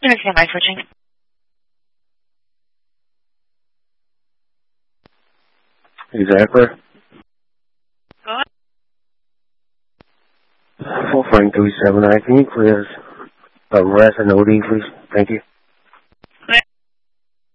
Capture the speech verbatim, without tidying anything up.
Unit standby switching. Exactly. Go ahead. Full frame three seven nine. Can you clear a rest and O D, please? Thank you.